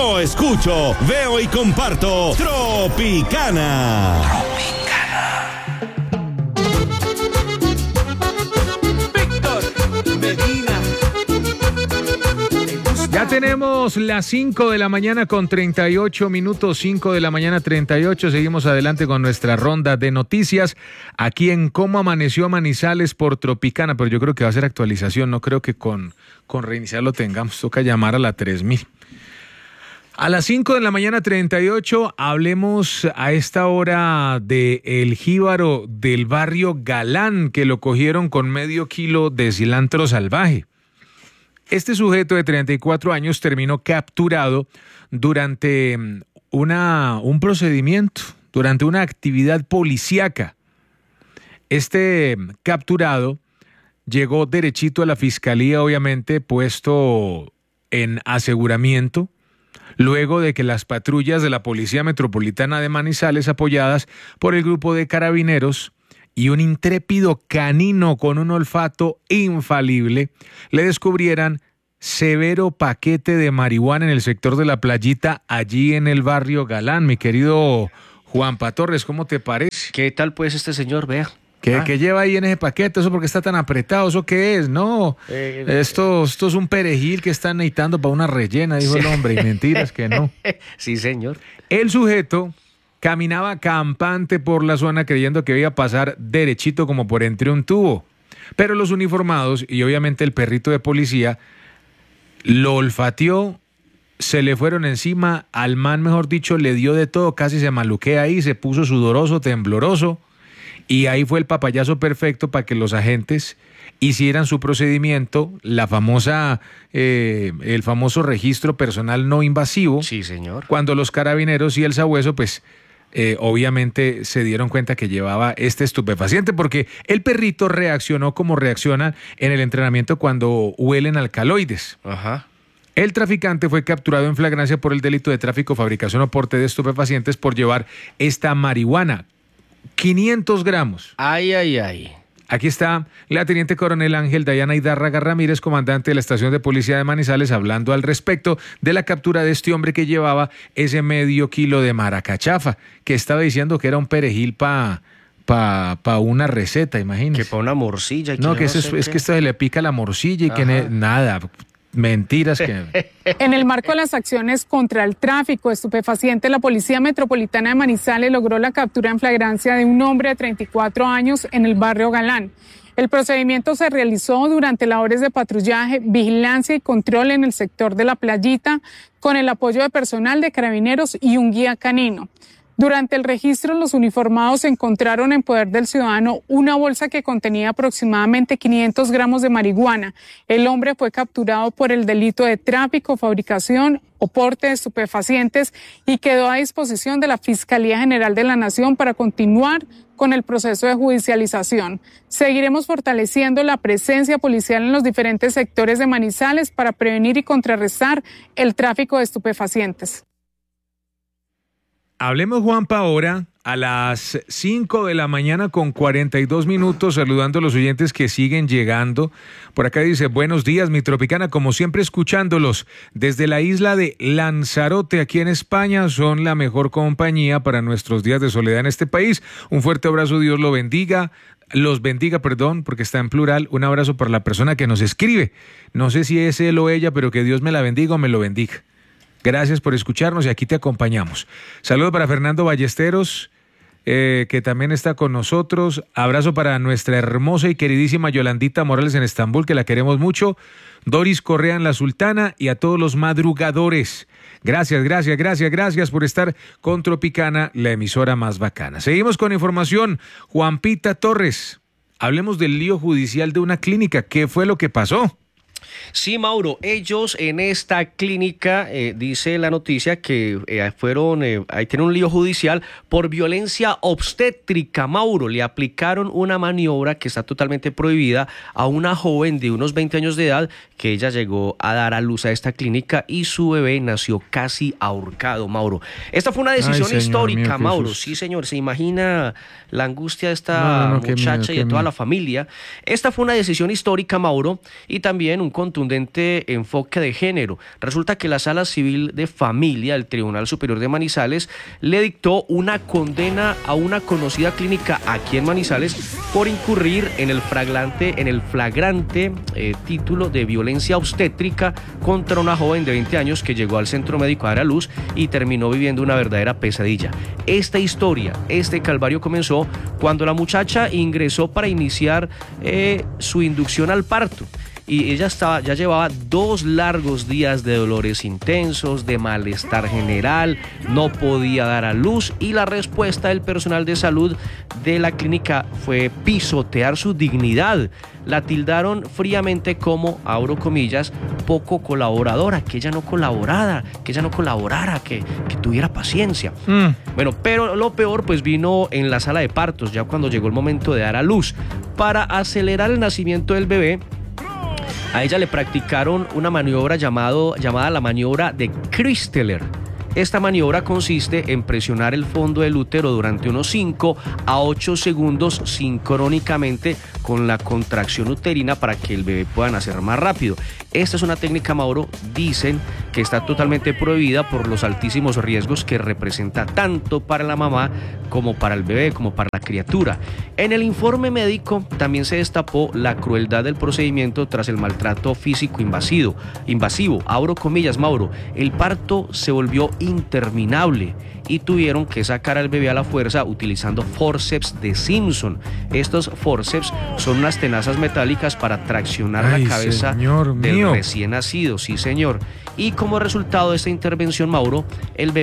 Yo escucho, veo y comparto Tropicana. Víctor Medina. Ya tenemos las 5 de la mañana con 38 minutos, 5 de la mañana 38. Seguimos adelante con nuestra ronda de noticias aquí en Cómo Amaneció Manizales por Tropicana, pero yo creo que va a ser actualización, no creo que con reiniciar lo tengamos, toca llamar a la 3000. A las 5 de la mañana 38 hablemos a esta hora de el jíbaro del barrio Galán, que lo cogieron con medio kilo de cilantro salvaje. Este sujeto de 34 años terminó capturado durante un procedimiento, durante una actividad policíaca. Este capturado llegó derechito a la fiscalía, obviamente puesto en aseguramiento, luego de que las patrullas de la Policía Metropolitana de Manizales, apoyadas por el grupo de carabineros y un intrépido canino con un olfato infalible, le descubrieran severo paquete de marihuana en el sector de La Playita, allí en el barrio Galán. Mi querido Juanpa Torres, ¿cómo te parece? ¿Qué tal pues este señor? Vea. ¿Qué lleva ahí en ese paquete? ¿Eso por qué está tan apretado? ¿Eso qué es? No, esto es un perejil que están necesitando para una rellena, dijo el hombre, y mentiras que no. Sí, señor. El sujeto caminaba campante por la zona creyendo que iba a pasar derechito como por entre un tubo. Pero los uniformados y obviamente el perrito de policía lo olfateó, se le fueron encima, al man, mejor dicho, le dio de todo, casi se maluquea ahí, se puso sudoroso, tembloroso, y ahí fue el papayazo perfecto para que los agentes hicieran su procedimiento, la famosa, el famoso registro personal no invasivo. Sí, señor. Cuando los carabineros y el sabueso, pues, obviamente se dieron cuenta que llevaba este estupefaciente, porque el perrito reaccionó como reaccionan en el entrenamiento cuando huelen alcaloides. Ajá. El traficante fue capturado en flagrancia por el delito de tráfico, fabricación o porte de estupefacientes por llevar esta marihuana, 500 gramos. Ay, ay, ay. Aquí está la teniente coronel Ángel Dayana Hidárraga Ramírez, comandante de la estación de policía de Manizales, hablando al respecto de la captura de este hombre que llevaba ese medio kilo de maracachafa, que estaba diciendo que era un perejil pa una receta, imagínese. Que para una morcilla. No, que es que esto se le pica la morcilla y que nada, mentiras que... En el marco de las acciones contra el tráfico de estupefacientes, la Policía Metropolitana de Manizales logró la captura en flagrancia de un hombre de 34 años en el barrio Galán. El procedimiento se realizó durante labores de patrullaje, vigilancia y control en el sector de La Playita, con el apoyo de personal de carabineros y un guía canino. Durante el registro, los uniformados encontraron en poder del ciudadano una bolsa que contenía aproximadamente 500 gramos de marihuana. El hombre fue capturado por el delito de tráfico, fabricación o porte de estupefacientes y quedó a disposición de la Fiscalía General de la Nación para continuar con el proceso de judicialización. Seguiremos fortaleciendo la presencia policial en los diferentes sectores de Manizales para prevenir y contrarrestar el tráfico de estupefacientes. Hablemos, Juanpa, ahora a las 5 de la mañana con 42 minutos, saludando a los oyentes que siguen llegando. Por acá dice, buenos días, mi Tropicana, como siempre escuchándolos desde la isla de Lanzarote, aquí en España, son la mejor compañía para nuestros días de soledad en este país. Un fuerte abrazo, Dios los bendiga, porque está en plural. Un abrazo para la persona que nos escribe. No sé si es él o ella, pero que Dios me la bendiga o me lo bendiga. Gracias por escucharnos y aquí te acompañamos. Saludos para Fernando Ballesteros, que también está con nosotros. Abrazo para nuestra hermosa y queridísima Yolandita Morales en Estambul, que la queremos mucho. Doris Correa en La Sultana y a todos los madrugadores. Gracias por estar con Tropicana, la emisora más bacana. Seguimos con información. Juanpita Torres, hablemos del lío judicial de una clínica. ¿Qué fue lo que pasó? Sí, Mauro, ellos en esta clínica, dice la noticia que ahí tienen un lío judicial por violencia obstétrica, Mauro. Le aplicaron una maniobra que está totalmente prohibida a una joven de unos 20 años de edad que ella llegó a dar a luz a esta clínica y su bebé nació casi ahorcado, Mauro. Esta fue una decisión histórica, mío, Mauro. Sí, señor, se imagina la angustia de esta muchacha y de toda la familia. Esta fue una decisión histórica, Mauro, y también un contundente enfoque de género. Resulta que la Sala Civil de Familia del Tribunal Superior de Manizales le dictó una condena a una conocida clínica aquí en Manizales por incurrir en el flagrante título de violencia obstétrica contra una joven de 20 años que llegó al centro médico a dar a luz y terminó viviendo una verdadera pesadilla. Esta historia, este calvario comenzó cuando la muchacha ingresó para iniciar su inducción al parto. Y ella ya llevaba 2 largos días de dolores intensos, de malestar general, no podía dar a luz, y la respuesta del personal de salud de la clínica fue pisotear su dignidad. La tildaron fríamente como, abro comillas, poco colaboradora, que ella no colaborara, que tuviera paciencia. Bueno, pero lo peor pues vino en la sala de partos, ya cuando llegó el momento de dar a luz. Para acelerar el nacimiento del bebé, a ella le practicaron una maniobra llamada la maniobra de Christeler. Esta maniobra consiste en presionar el fondo del útero durante unos 5 a 8 segundos sincrónicamente con la contracción uterina para que el bebé pueda nacer más rápido. Esta es una técnica, Mauro, dicen que está totalmente prohibida por los altísimos riesgos que representa tanto para la mamá como para el bebé, como para la criatura. En el informe médico también se destapó la crueldad del procedimiento tras el maltrato físico invasivo. Abro comillas, Mauro, el parto se volvió interminable y tuvieron que sacar al bebé a la fuerza utilizando forceps de Simpson. Estos forceps son unas tenazas metálicas para traccionar la cabeza del recién nacido, sí señor. Y como resultado de esta intervención, Mauro, el bebé